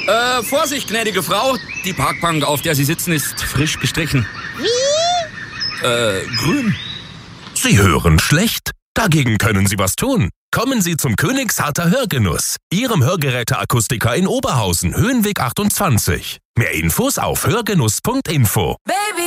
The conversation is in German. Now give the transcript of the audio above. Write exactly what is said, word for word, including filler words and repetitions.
Äh, Vorsicht, gnädige Frau. Die Parkbank, auf der Sie sitzen, ist frisch gestrichen. Wie? Äh, grün. Sie hören schlecht? Dagegen können Sie was tun. Kommen Sie zum Königsharter Hörgenuss, Ihrem Hörgeräteakustiker in Oberhausen, Höhenweg achtundzwanzig. Mehr Infos auf hörgenuss punkt info. Baby.